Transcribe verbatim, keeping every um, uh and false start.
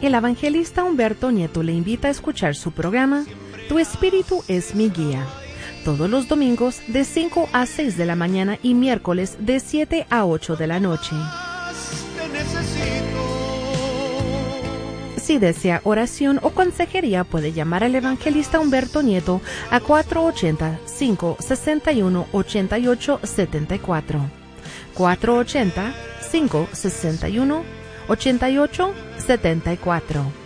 El evangelista Humberto Nieto le invita a escuchar su programa Tu Espíritu es mi guía, todos los domingos de cinco a seis de la mañana y miércoles de siete a ocho de la noche. Si desea oración o consejería, puede llamar al evangelista Humberto Nieto a cuatro ocho cero, cinco seis uno, ocho ocho siete cuatro. cuatro ocho cero, cinco seis uno, ocho ocho siete cuatro.